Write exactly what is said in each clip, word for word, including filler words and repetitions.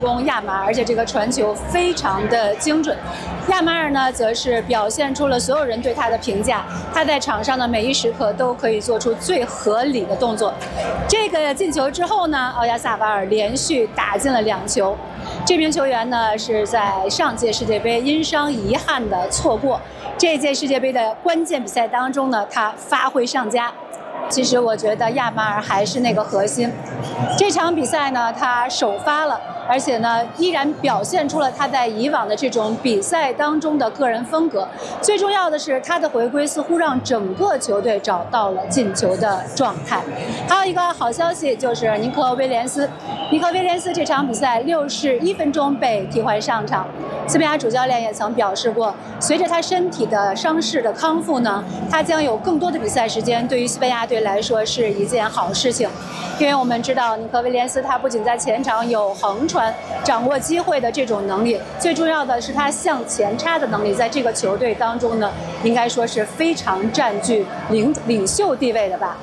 攻亚马尔，而且这个传球非常的精准。亚马尔呢，则是表现出了所有人对他的评价，他在场上的每一时刻都可以做出最合理的动作。这个进球之后呢，奥亚萨瓦尔连续打进了两球。这名球员呢，是在上届世界杯因伤遗憾的错过，这届世界杯的关键比赛当中呢，他发挥上佳。其实我觉得亚马尔还是那个核心，这场比赛呢，他首发了，而且呢，依然表现出了他在以往的这种比赛当中的个人风格。最重要的是，他的回归似乎让整个球队找到了进球的状态。还有一个好消息就是尼克威廉斯，尼克威廉斯这场比赛六十一分钟被替换上场。西班牙主教练也曾表示过，随着他身体的伤势的康复呢，他将有更多的比赛时间，对于西班牙队来说是一件好事情。因为我们知道尼克威廉斯他不仅在前场有横传、掌握机会的这种能力，最重要的是他向前插的能力，在这个球队当中呢，应该说是非常占据领领袖地位的吧。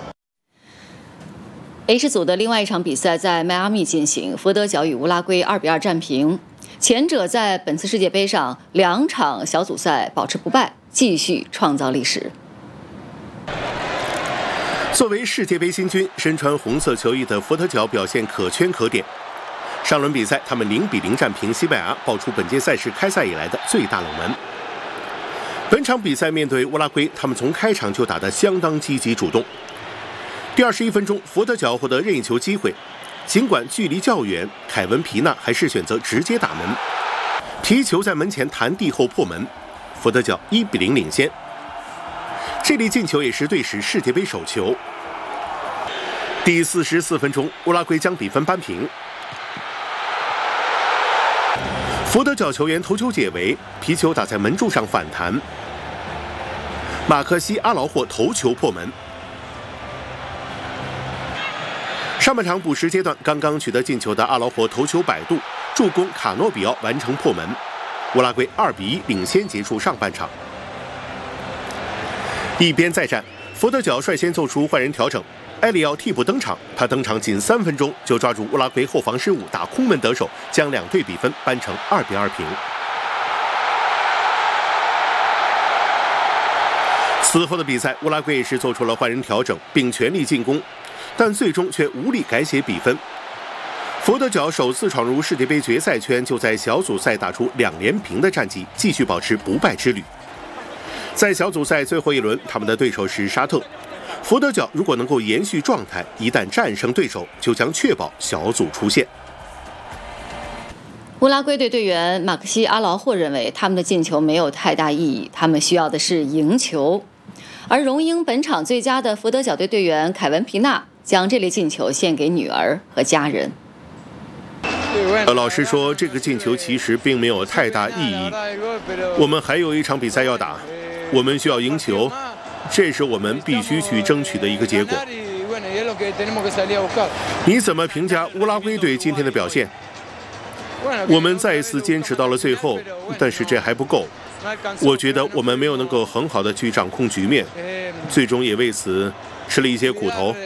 H 组的另外一场比赛在迈阿密进行，佛得角与乌拉圭二比二战平。前者在本次世界杯上两场小组赛保持不败，继续创造历史。 作为世界杯新军，身穿红色球衣的佛得角表现可圈可点。上轮比赛，他们零比零战平西班牙，爆出本届赛事开赛以来的最大冷门。本场比赛面对乌拉圭，他们从开场就打得相当积极主动。第二十一分钟，佛得角获得任意球机会。尽管距离较远，凯文皮纳还是选择直接打门，皮球在门前弹地后破门，佛得角一比零领先。这粒进球也是队史世界杯首球。第四十四分钟，乌拉圭将比分扳平。佛得角球员头球解围，皮球打在门柱上反弹，马克西阿劳霍头球破门。上半场补时阶段，刚刚取得进球的阿劳霍头球摆渡，助攻卡诺比奥完成破门，乌拉圭二比一领先结束上半场。一边再战，佛得角率先做出换人调整，埃里奥替补登场，他登场仅三分钟就抓住乌拉圭后防失误，打空门得手，将两队比分扳成二比二平。此后的比赛，乌拉圭也是做出了换人调整，并全力进攻。但最终却无力改写比分。佛得角首次闯入世界杯决赛圈，就在小组赛打出两连平的战绩，继续保持不败之旅。在小组赛最后一轮，他们的对手是沙特。佛得角如果能够延续状态，一旦战胜对手，就将确保小组出线。 乌拉圭队队员马克西阿劳霍认为，他们的进球没有太大意义，他们需要的是赢球。而荣膺本场最佳的佛得角队队员凯文皮纳将这粒进球献给女儿和家人。 呃，老实说，这个进球其实并没有太大意义。我们还有一场比赛要打，我们需要赢球，这是我们必须去争取的一个结果。你怎么评价乌拉圭队今天的表现？我们再一次坚持到了最后，但是这还不够。我觉得我们没有能够很好的去掌控局面，最终也为此吃了一些苦头。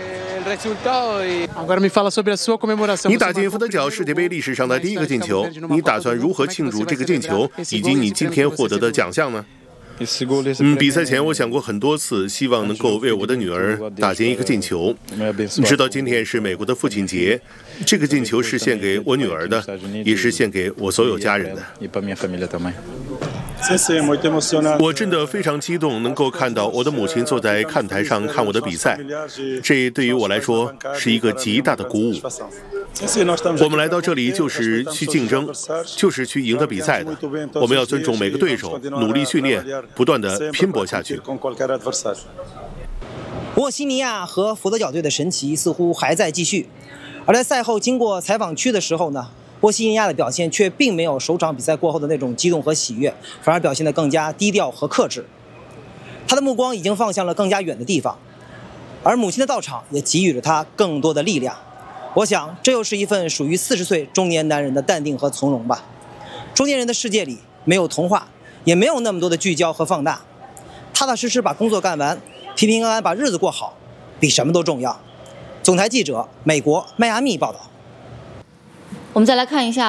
你打进佛得角世界杯历史上的第一个进球，你打算如何庆祝这个进球，以及你今天获得的奖项呢？嗯，比赛前我想过很多次，希望能够为我的女儿打进一个进球。直到今天是美国的父亲节，这个进球是献给我女儿的，也是献给我所有家人的。我真的非常激动，能够看到我的母亲坐在看台上看我的比赛，这对于我来说是一个极大的鼓舞。我们来到这里就是去竞争，就是去赢得比赛的。我们要尊重每个对手，努力训练，不断的拼搏下去。 波西尼亚和佛得角队的神奇似乎还在继续，而在赛后经过采访区的时候呢，波西尼亚的表现却并没有首场比赛过后的那种激动和喜悦，反而表现得更加低调和克制。他的目光已经放向了更加远的地方，而母亲的到场也给予了他更多的力量。我想，这又是一份属于四十岁中年男人的淡定和从容吧。中年人的世界里，没有童话，也没有那么多的聚焦和放大，踏踏实实把工作干完，平平安安把日子过好，比什么都重要。总台记者，美国迈阿密报道。 我们再来看一下。